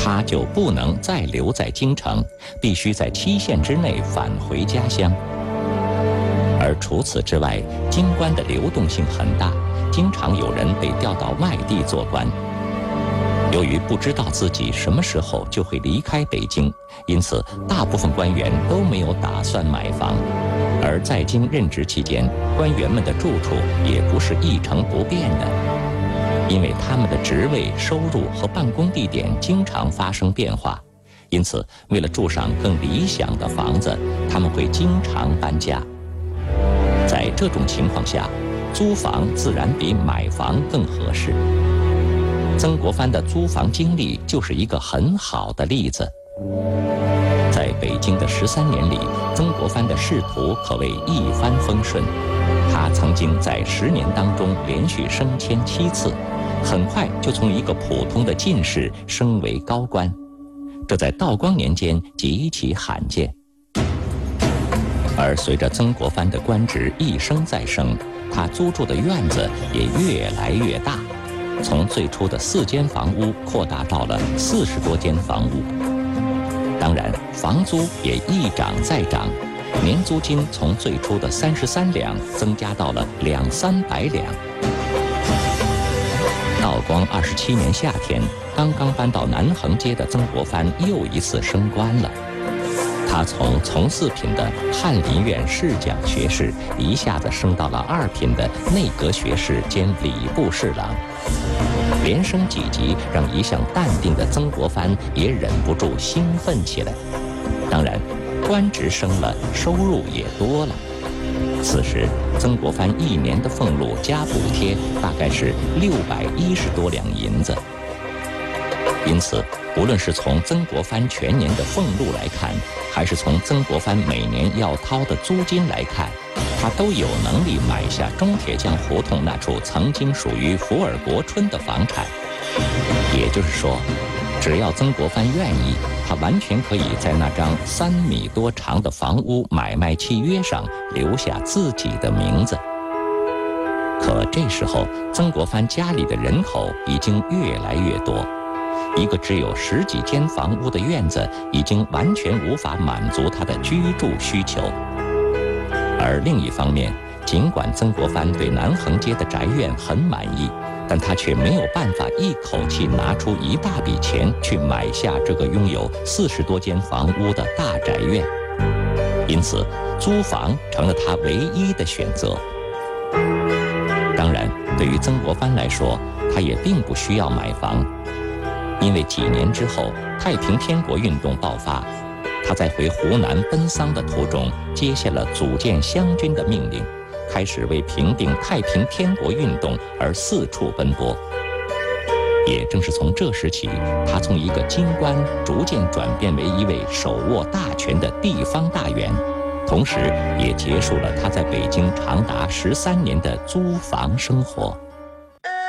他就不能再留在京城，必须在期限之内返回家乡。而除此之外，京官的流动性很大，经常有人被调到外地做官。由于不知道自己什么时候就会离开北京，因此大部分官员都没有打算买房。而在京任职期间，官员们的住处也不是一成不变的，因为他们的职位、收入和办公地点经常发生变化，因此为了住上更理想的房子，他们会经常搬家。在这种情况下，租房自然比买房更合适。曾国藩的租房经历就是一个很好的例子。在北京的13年里，曾国藩的仕途可谓一帆风顺。他曾经在10年当中连续升迁7次，很快就从一个普通的进士升为高官，这在道光年间极其罕见。而随着曾国藩的官职一升再升，他租住的院子也越来越大，从最初的4间房屋扩大到了40多间房屋。当然，房租也一涨再涨，年租金从最初的33两增加到了200-300两。道光27年夏天，刚刚搬到南横街的曾国藩又一次升官了。他从4品的翰林院侍讲学士一下子升到了2品的内阁学士兼礼部侍郎，连升几级，让一向淡定的曾国藩也忍不住兴奋起来。当然，官职升了，收入也多了。此时，曾国藩1年的俸禄加补贴大概是610多两银子。因此，无论是从曾国藩全年的俸禄来看，还是从曾国藩每年要掏的租金来看，他都有能力买下中铁匠胡同那处曾经属于福尔国春的房产。也就是说，只要曾国藩愿意，他完全可以在那张3米多长的房屋买卖契约上留下自己的名字。可这时候，曾国藩家里的人口已经越来越多，一个只有10几间房屋的院子已经完全无法满足他的居住需求。而另一方面，尽管曾国藩对南横街的宅院很满意，但他却没有办法一口气拿出一大笔钱去买下这个拥有40多间房屋的大宅院，因此租房成了他唯一的选择。当然，对于曾国藩来说，他也并不需要买房，因为几年之后，太平天国运动爆发，他在回湖南奔丧的途中接下了组建湘军的命令，开始为平定太平天国运动而四处奔波。也正是从这时起，他从一个京官逐渐转变为一位手握大权的地方大员，同时也结束了他在北京长达13年的租房生活。